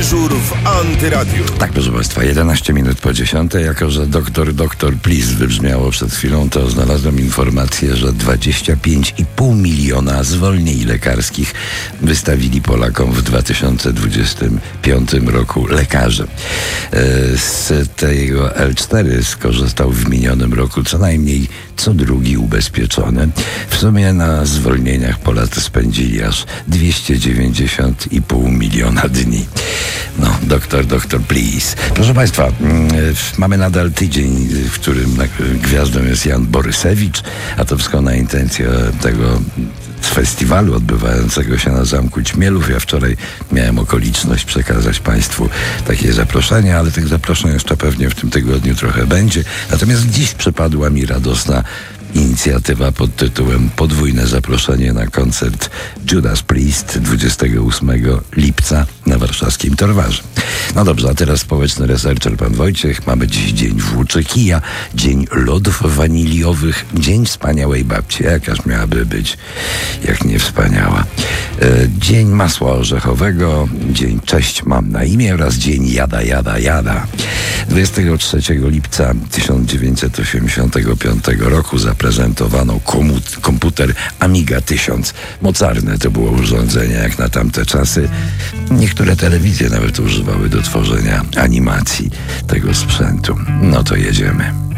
Dyżur w Antyradiu. Tak, proszę Państwa, 11 minut po 10. Jako że doktor, please wybrzmiało przed chwilą, to znalazłem informację, że 25,5 miliona zwolnień lekarskich wystawili Polakom w 2025 roku lekarze. Z tego L4 skorzystał w minionym roku co najmniej co drugi ubezpieczony. W sumie na zwolnieniach Polacy spędzili aż 290,5 miliona dni. No, doktor, please. Proszę Państwa, mamy nadal tydzień, w którym gwiazdą jest Jan Borysewicz, a to wszystko na intencję tego festiwalu odbywającego się na Zamku Ćmielów. Ja wczoraj miałem okoliczność przekazać Państwu takie zaproszenie, ale tych zaproszeń jeszcze pewnie w tym tygodniu trochę będzie. Natomiast dziś przypadła mi radosna inicjatywa pod tytułem podwójne zaproszenie na koncert Judas Priest 28 lipca na warszawskim Torwarze. No dobrze, a teraz społeczny researcher pan Wojciech. Mamy dziś dzień włóczykija, dzień lodów waniliowych, dzień wspaniałej babci. Jakaż miałaby być, jak nie wspaniała. Dzień masła orzechowego, dzień cześć mam na imię oraz dzień jada. 23 lipca 1985 roku zaprezentowano komputer Amiga 1000. Mocarne to było urządzenie jak na tamte czasy. Niektóre telewizje nawet używały do tworzenia animacji tego sprzętu. No to jedziemy.